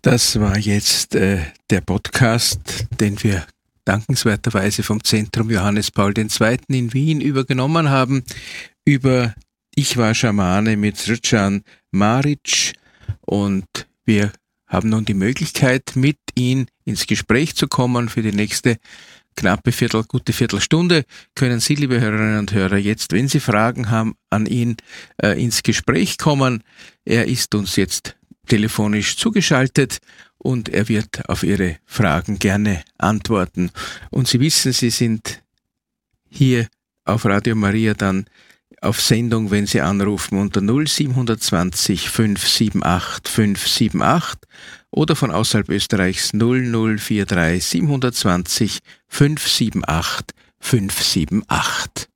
Das war jetzt der Podcast, den wir dankenswerterweise vom Zentrum Johannes Paul II. In Wien übergenommen haben, über Ich war Schamane mit Srdjan Maric, und wir haben nun die Möglichkeit, mit ihm ins Gespräch zu kommen. Für die nächste gute Viertelstunde können Sie, liebe Hörerinnen und Hörer, jetzt, wenn Sie Fragen haben, an ihn ins Gespräch kommen. Er ist uns jetzt telefonisch zugeschaltet und er wird auf Ihre Fragen gerne antworten. Und Sie wissen, Sie sind hier auf Radio Maria dann auf Sendung, wenn Sie anrufen unter 0720 578 578 oder von außerhalb Österreichs 0043 720 578 578.